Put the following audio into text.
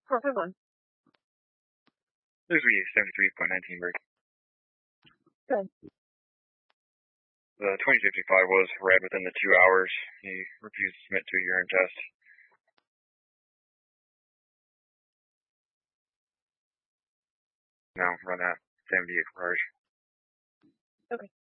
Perfect one. This would be 73.19 break. Good. The 2065 was right within the 2 hours. He refused to submit to a urine test. Now run that 78 for Raj. Okay.